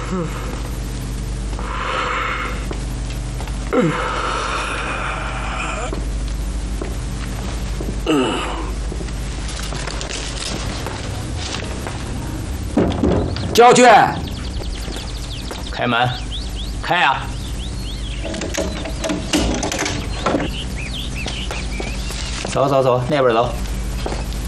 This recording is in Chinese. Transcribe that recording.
焦俊， 开门，开啊！走走走，那边走。